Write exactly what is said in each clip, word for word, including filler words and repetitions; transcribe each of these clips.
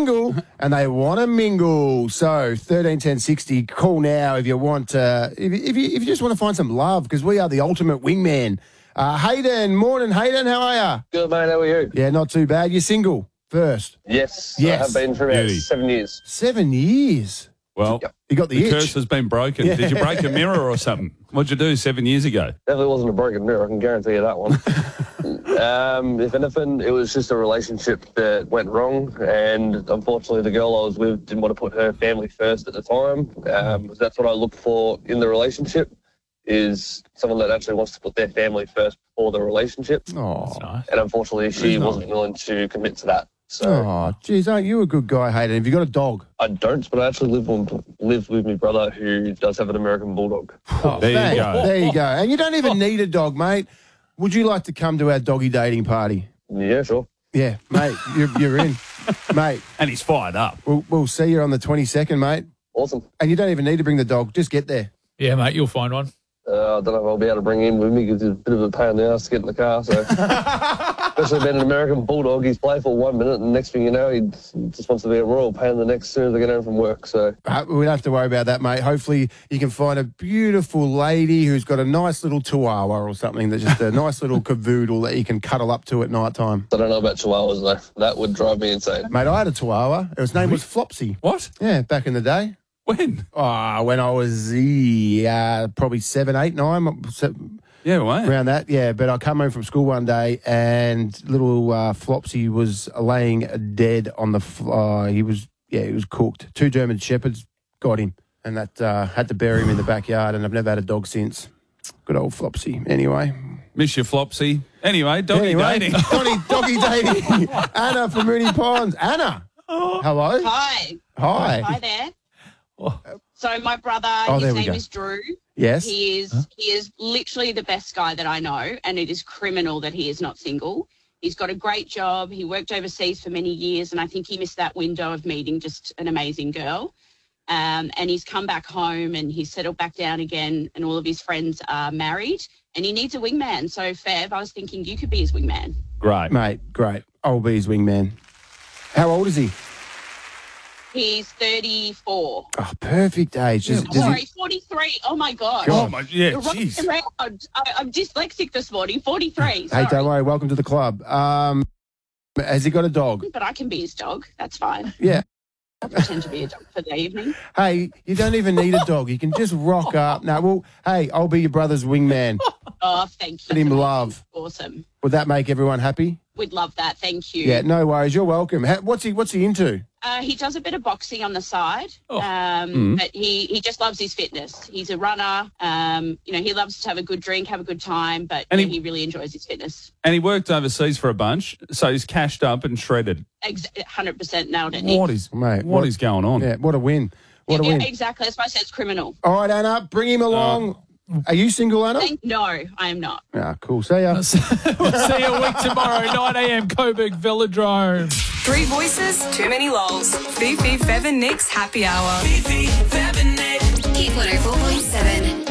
single and they want to mingle. So thirteen ten sixty, call now if you want, uh, if, if, you, if you just want to find some love, because we are the ultimate wingman. Uh, Hayden, morning, Hayden, how are you? Good, mate, how are you? Yeah, not too bad. You're single first? Yes, Yes. I have been for about Beauty. seven years. Seven years. Well, Yep. You got the, the itch. curse has been broken. Yeah. Did you break a mirror or something? What'd you do seven years ago? Definitely wasn't a broken mirror, I can guarantee you that one. um, if anything, it was just a relationship that went wrong, and unfortunately the girl I was with didn't want to put her family first at the time. Um, that's what I look for in the relationship, is someone that actually wants to put their family first before the relationship. Oh, Nice. And unfortunately she wasn't willing to commit to that. So oh, geez, aren't you a good guy, Hayden? Have you got a dog? I don't, but I actually live, on, live with my brother who does have an American Bulldog. Oh, There you bang. go. There you go. And you don't even need a dog, mate. Would you like to come to our doggy dating party? Yeah, sure. Yeah, mate, you're, you're in. Mate, And he's fired up. we'll, we'll see you on the twenty-second, mate. Awesome. And you don't even need to bring the dog. Just get there. Yeah, mate, you'll find one. Uh, I don't know if I'll be able to bring him with me because it's a bit of a pain in the ass to get in the car. So, especially being an American Bulldog, he's playful one minute, and the next thing you know, he just wants to be a royal pain in the neck as soon as I get home from work. So, Uh, we don't have to worry about that, mate. Hopefully you can find a beautiful lady who's got a nice little chihuahua or something, that's just a nice little cavoodle that you can cuddle up to at night time. I don't know about chihuahuas though. That would drive me insane. Mate, I had a chihuahua. His name was Flopsy. What? Yeah, back in the day. When? Oh, when I was uh, probably seven, eight, nine, se- Yeah, right. around that. Yeah, but I come home from school one day and little uh, Flopsy was laying dead on the floor. He was, yeah, he was cooked. Two German Shepherds got him, and that uh, had to bury him in the backyard, and I've never had a dog since. Good old Flopsy. Anyway. Miss you, Flopsy. Anyway, doggy anyway, dating. Doggy, doggy dating. Anna from Mooney Ponds. Anna. Hello. Hi. Hi. Hi there. Oh. So my brother, Oh, there his we name go. is Drew. Yes. He is he is literally the best guy that I know, and it is criminal that he is not single. He's got a great job. He worked overseas for many years, and I think he missed that window of meeting just an amazing girl. Um, and he's come back home and he's settled back down again, and all of his friends are married, and he needs a wingman. So, Fev, I was thinking you could be his wingman. Great. Mate, great. I'll be his wingman. How old is he? He's thirty-four. Oh, perfect age. Does, does Sorry, he, forty-three. Oh, my God. Oh, my, yeah, You're running jeez. around. I, I'm dyslexic this morning. forty-three. hey, Sorry. don't worry. Welcome to the club. Um, has he got a dog? But I can be his dog. That's fine. Yeah. I'll pretend to be a dog for the evening. Hey, you don't even need a dog. You can just rock up. No, well, hey, I'll be your brother's wingman. Oh, thank you. Let him That's love. Awesome. Would that make everyone happy? We'd love that. Thank you. Yeah, no worries. You're welcome. Ha- What's he What's he into? Uh, he does a bit of boxing on the side, Oh. um, Mm. but he, he just loves his fitness. He's a runner. Um, you know, he loves to have a good drink, have a good time, but And yeah, he- he really enjoys his fitness. And he worked overseas for a bunch, so he's cashed up and shredded. Ex- one hundred percent nailed it, Nick. What is, Mate, what what- is going on? Yeah, what a win. What a yeah, win. exactly. That's why I said it's criminal. All right, Anna, bring him along. Are you single, Anna? Thank- no, I am not. Ah, cool. See ya. We'll see you a week tomorrow, nine a.m. Coburg Velodrome. Three voices, too many lols. Fifi, Fev and Nick's happy hour. Hit one oh four point seven.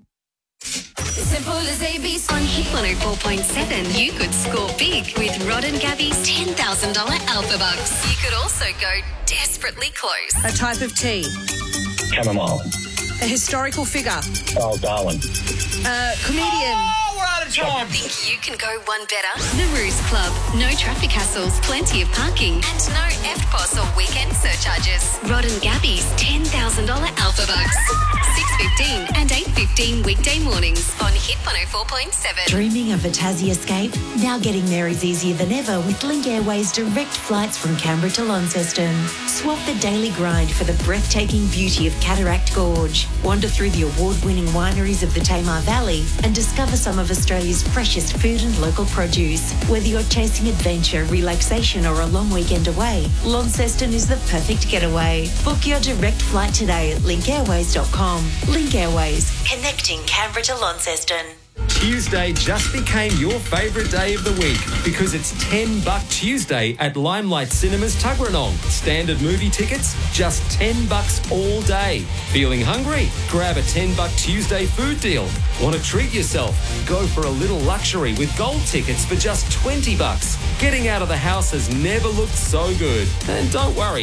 Simple as A B C. On Hit one oh four point seven, you could score big with Rod and Gabby's ten thousand dollars Alpha Bucks. You could also go desperately close. A type of tea. Chamomile. A historical figure. Oh, Darwin. A comedian. Think you can go one better? The Ruse Club. No traffic hassles, plenty of parking, and no E F T P O S or weekend surcharges. Rod and Gabby's ten thousand dollars Alpha Bucks. six fifteen and eight fifteen weekday mornings on Hit one oh four point seven. Dreaming of a Tassie escape? Now getting there is easier than ever with Link Airways direct flights from Canberra to Launceston. Swap the daily grind for the breathtaking beauty of Cataract Gorge. Wander through the award-winning wineries of the Tamar Valley and discover some of Australia's freshest food and local produce. Whether you're chasing adventure, relaxation or a long weekend away, Launceston is the perfect getaway. Book your direct flight today at link airways dot com. Link Airways, connecting Canberra to Launceston. Tuesday just became your favourite day of the week because it's ten buck Tuesday at Limelight Cinemas Tuggeranong. Standard movie tickets, just ten bucks all day. Feeling hungry? Grab a ten buck Tuesday food deal. Want to treat yourself? Go for a little luxury with gold tickets for just twenty bucks. Getting out of the house has never looked so good. And don't worry,